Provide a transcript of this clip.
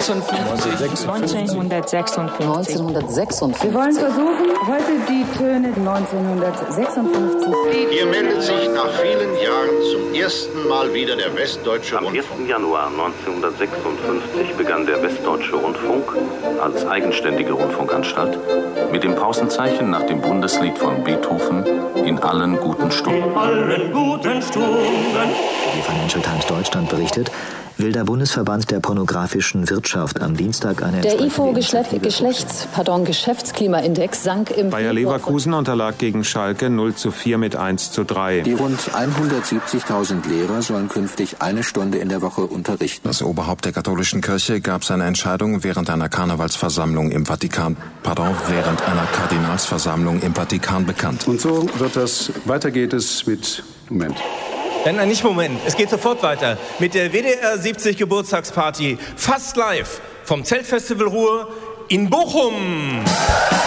Wir wollen versuchen, heute die Töne 1956. Hier meldet sich nach vielen Jahren zum ersten Mal wieder der Westdeutsche Rundfunk. Am 1. Januar 1956 begann der Westdeutsche Rundfunk als eigenständige Rundfunkanstalt mit dem Pausenzeichen nach dem Bundeslied von Beethoven in allen guten Stunden. Wie Financial Times Deutschland berichtet, will der Bundesverband der pornografischen Wirtschaft am Dienstag eine... Der IFO-Geschäftsklimaindex sank im... Bayer Leverkusen unterlag gegen Schalke 0:4 mit 1:3. Die rund 170.000 Lehrer sollen künftig eine Stunde in der Woche unterrichten. Das Oberhaupt der katholischen Kirche gab seine Entscheidung während einer Karnevalsversammlung im Vatikan, während einer Kardinalsversammlung im Vatikan bekannt. Und so weiter geht es mit... Nein, nicht Moment. Es geht sofort weiter mit der WDR 70 Geburtstagsparty fast live vom Zeltfestival Ruhr in Bochum.